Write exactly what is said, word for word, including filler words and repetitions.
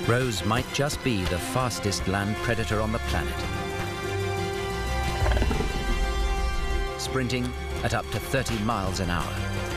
Rose might just be the fastest land predator on the planet. Sprinting at up to thirty miles an hour.